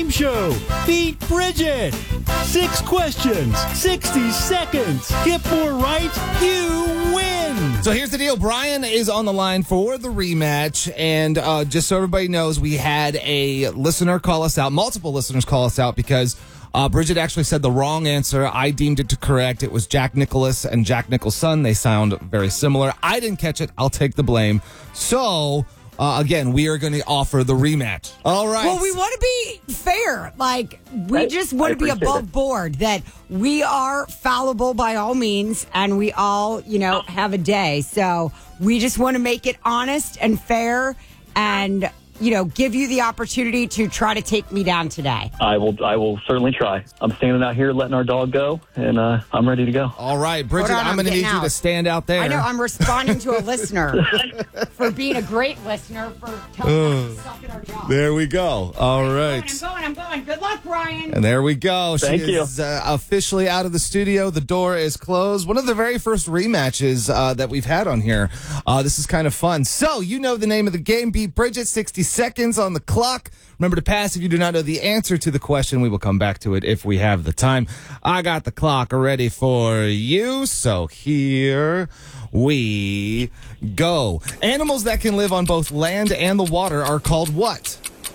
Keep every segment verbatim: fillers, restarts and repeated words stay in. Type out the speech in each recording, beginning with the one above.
game show. Beat Bridget. Six questions, sixty seconds. Get more right, you win. So here's the deal. Brian is on the line for the rematch. And uh, just so everybody knows, we had a listener call us out. Multiple listeners call us out because uh, Bridget actually said the wrong answer. I deemed it to correct. It was Jack Nicklaus and Jack Nicholson. They sound very similar. I didn't catch it. I'll take the blame. So... Uh, again, we are going to offer the rematch. All right. Well, we want to be fair. Like, we I- just want I to be appreciate above it. board that we are fallible by all means, and we all, you know, have a day. So we just want to make it honest and fair and, you know, give you the opportunity to try to take me down today. I will. I will certainly try. I'm standing out here letting our dog go, and uh, I'm ready to go. All right, Bridget, Hold on, I'm I'm going to need getting you to out. stand out there. I know I'm responding to a listener for being a great listener, for telling us to suck at our job. There we go. All right. I'm going, I'm going. Good luck, Brian. And there we go. Thank she you. is uh, officially out of the studio. The door is closed. One of the very first rematches uh, that we've had on here. Uh, this is kind of fun. So, you know the name of the game. Beat Bridget, sixty seconds on the clock. Remember to pass if you do not know the answer to the question. We will come back to it if we have the time. I got the clock ready for you. So here we go. Animals that can live on both land and the water are called what?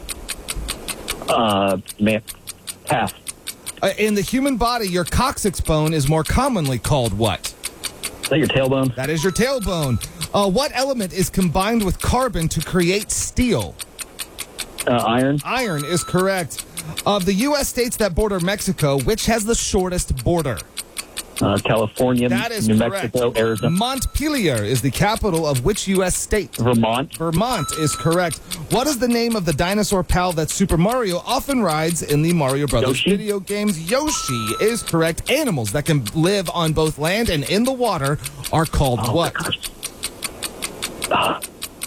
Uh, man, pass. Uh, in the human body, your coccyx bone is more commonly called what? Is that your tailbone? That is your tailbone. Uh, what element is combined with carbon to create steel? Uh, iron. Iron is correct. Of the U S states that border Mexico, which has the shortest border? Uh, California. That is New correct. Mexico. Arizona. Montpelier is the capital of which U S state? Vermont. Vermont is correct. What is the name of the dinosaur pal that Super Mario often rides in the Mario Brothers Yoshi? video games? Yoshi is correct. Animals that can live on both land and in the water are called Oh, what? gosh. Ah,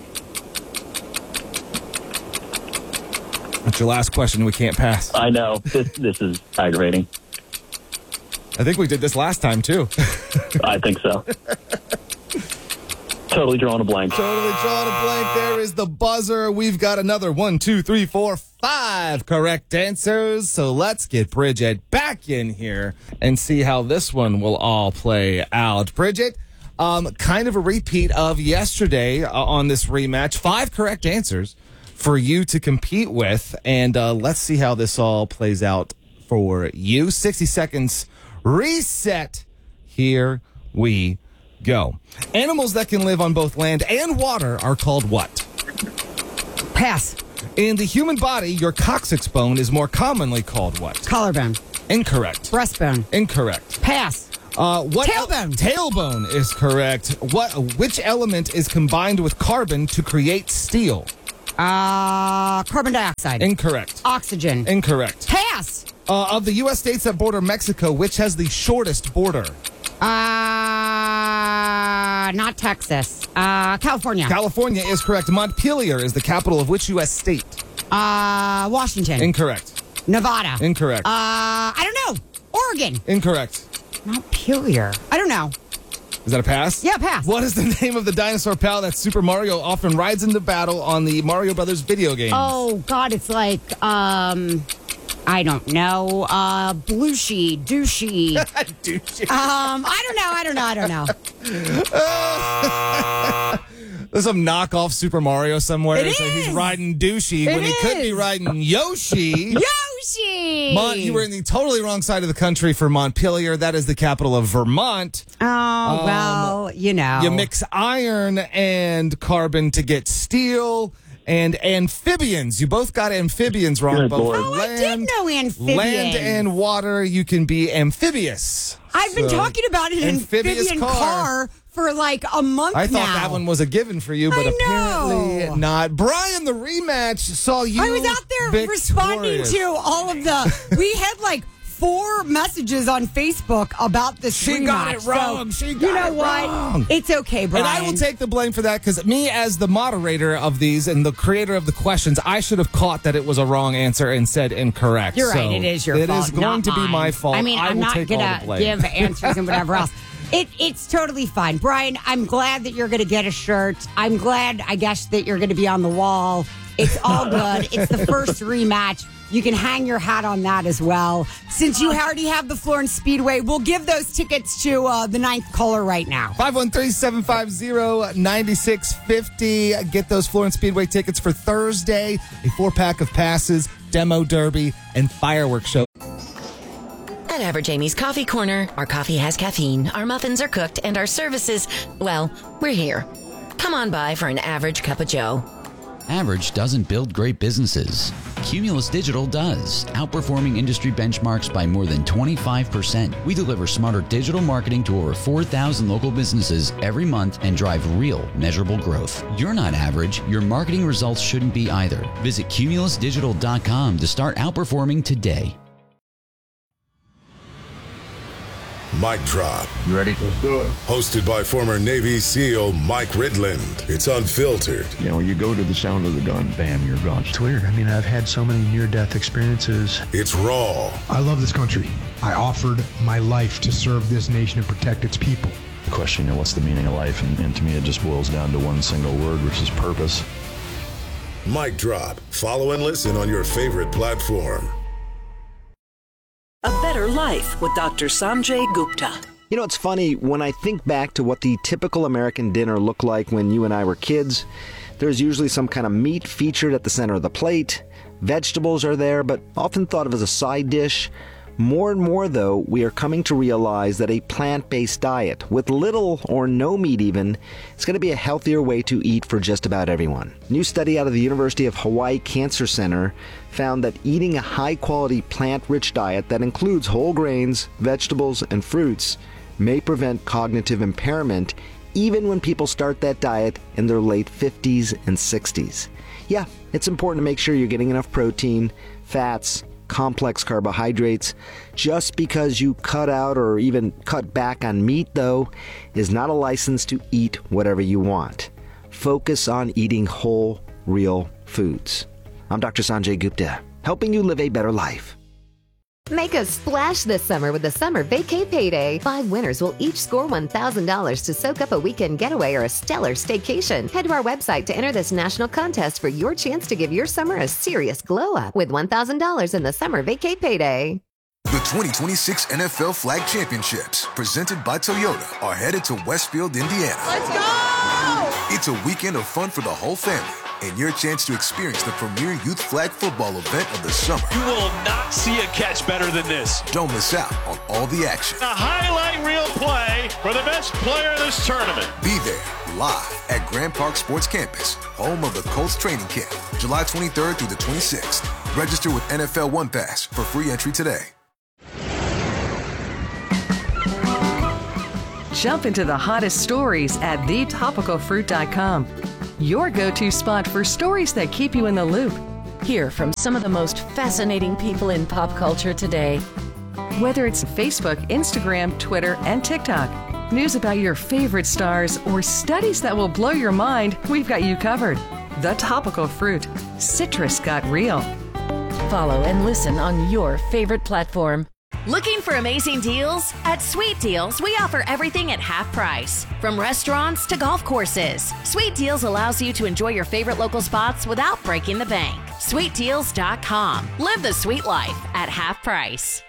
That's your last question. We can't pass. I know. This this is aggravating. I think we did this last time, too. I think so. Totally drawing a blank. Totally drawn a blank. There is the buzzer. We've got another one, two, three, four, five correct answers. So let's get Bridget back in here and see how this one will all play out. Bridget, um, kind of a repeat of yesterday uh, on this rematch. Five correct answers for you to compete with. And uh, let's see how this all plays out for you. sixty seconds reset. Here we go. Animals that can live on both land and water are called what? Pass. In the human body, your coccyx bone is more commonly called what? Collarbone. Incorrect. Breastbone. Incorrect. Pass. Uh, what Tailbone. tailbone is correct. What? Which element is combined with carbon to create steel? Uh, carbon dioxide. Incorrect. Oxygen. Incorrect. Pass. Uh, of the U S states that border Mexico, which has the shortest border? Uh, not Texas. Uh, California. California is correct. Montpelier is the capital of which U S state? uh, Washington. Incorrect. Nevada. Incorrect. Uh, I don't know. Oregon. Incorrect. Montpelier. I don't know. Is that a pass? Yeah, pass. What is the name of the dinosaur pal that Super Mario often rides into battle on the Mario Brothers video games? Oh, God, it's like, um, I don't know. Uh, Blueshy, douchey. Douche. um, I don't know. I don't know. I don't know. There's some knockoff Super Mario somewhere. It So he's is. riding douchey when It he could be is. riding Yoshi. Yoshi. Mon- you were in the totally wrong side of the country for Montpelier. That is the capital of Vermont. Oh, well, you know. You mix iron and carbon to get steel. And amphibians. You both got amphibians wrong. Good both Lord. Oh, I did know amphibians. Land and water, you can be amphibious. I've been So, talking about an amphibious amphibian car. car. for like a month I thought now. that one was a given for you, but I apparently know. not. Brian, the rematch saw you I was out there victorious. responding to all of the. We had like four messages on Facebook about this. She rematch. got it wrong. So, She got you know it what? wrong. It's okay, Brian. And I will take the blame for that because me, as the moderator of these and the creator of the questions, I should have caught that it was a wrong answer and said incorrect. You're So right. It is your it fault. is going not to be mine. my fault. I mean, I I'm will not take all gonna the blame. give answers and whatever else. It, it's totally fine. Brian, I'm glad that you're going to get a shirt. I'm glad, I guess, that you're going to be on the wall. It's all good. It's the first rematch. you can hang your hat on that as well. Since you already have the Florence Speedway, we'll give those tickets to uh, the ninth caller right now. five one three, seven five zero, nine six five zero. Get those Florence Speedway tickets for Thursday. A four-pack of passes, demo derby, and fireworks show. At Average Amy's Coffee Corner, our coffee has caffeine, our muffins are cooked, and our services, well, we're here. Come on by for an average cup of joe. Average doesn't build great businesses. Cumulus Digital does, outperforming industry benchmarks by more than twenty-five percent. We deliver smarter digital marketing to over four thousand local businesses every month and drive real, measurable growth. You're not average. Your marketing results shouldn't be either. Visit cumulus digital dot com to start outperforming today. Mic Drop. You ready? Let's do it. Hosted by former Navy SEAL Mike Ridland. It's unfiltered. You know, you go to the sound of the gun, bam, you're gone. It's weird. I mean, I've had so many near-death experiences. It's raw. I love this country. I offered my life to serve this nation and protect its people. The question, you know, what's the meaning of life? And, and to me, it just boils down to one single word, which is purpose. Mic Drop. Follow and listen on your favorite platform. A Better Life with Doctor Sanjay Gupta. You know, it's funny, when I think back to what the typical American dinner looked like when you and I were kids, there's usually some kind of meat featured at the center of the plate. Vegetables are there, but often thought of as a side dish. More and more, though, we are coming to realize that a plant-based diet, with little or no meat even, is going to be a healthier way to eat for just about everyone. A new study out of the University of Hawaii Cancer Center found that eating a high-quality plant-rich diet that includes whole grains, vegetables, and fruits may prevent cognitive impairment even when people start that diet in their late fifties and sixties. Yeah, it's important to make sure you're getting enough protein, fats, complex carbohydrates. Just because you cut out or even cut back on meat, though, is not a license to eat whatever you want. Focus on eating whole, real foods. I'm Doctor Sanjay Gupta, helping you live a better life. Make a splash this summer with the Summer Vacay Payday. Five winners will each score one thousand dollars to soak up a weekend getaway or a stellar staycation. Head to our website to enter this national contest for your chance to give your summer a serious glow up with one thousand dollars in the Summer Vacay Payday. The twenty twenty-six N F L Flag Championships, presented by Toyota, are headed to Westfield, Indiana. Let's go! It's a weekend of fun for the whole family, and your chance to experience the premier youth flag football event of the summer. You will not see a catch better than this. Don't miss out on all the action. A highlight reel play for the best player in this tournament. Be there, live at Grand Park Sports Campus, home of the Colts training camp, July twenty-third through the twenty-sixth. Register with N F L One Pass for free entry today. Jump into the hottest stories at the topical fruit dot com. Your go-to spot for stories that keep you in the loop. Hear from some of the most fascinating people in pop culture today. Whether it's Facebook, Instagram, Twitter, and TikTok, news about your favorite stars, or studies that will blow your mind, we've got you covered. The Topical Fruit. Citrus got real. Follow and listen on your favorite platform. Looking for amazing deals? At Sweet Deals, we offer everything at half price. From restaurants to golf courses, Sweet Deals allows you to enjoy your favorite local spots without breaking the bank. sweet deals dot com. Live the sweet life at half price.